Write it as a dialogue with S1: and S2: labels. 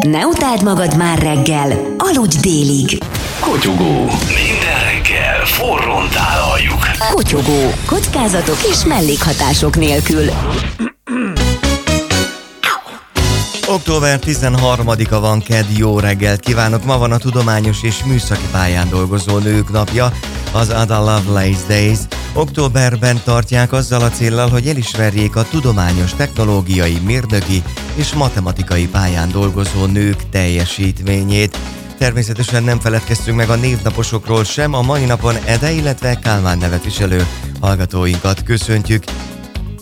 S1: Ne utáld magad már reggel, aludj délig.
S2: Kottyogó. Minden reggel forrón tálaljuk.
S1: Kottyogó. Kockázatok és mellékhatások nélkül.
S3: Október 13-a van, kedd, jó reggelt kívánok! Ma van a tudományos és műszaki pályán dolgozó nők napja, az Ada Lovelace Days. Októberben tartják azzal a céllal, hogy elismerjék a tudományos, technológiai, mérnöki és matematikai pályán dolgozó nők teljesítményét. Természetesen nem feledkeztünk meg a névnaposokról sem, a mai napon Ede, illetve Kálmán nevet viselő hallgatóinkat köszöntjük.